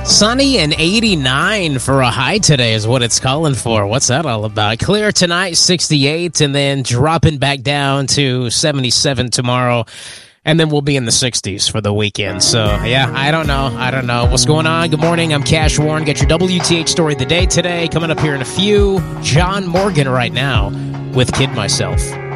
Sunny and 89 for a high today is what it's calling for. What's that all about? Clear tonight, 68, and then dropping back down to 77 tomorrow. And then we'll be in the 60s for the weekend. So, yeah, I don't know. What's going on? Good morning. I'm Cash Warren. Got your WTH story of the day today. Coming up here in a few. John Morgan right now with Kid Myself.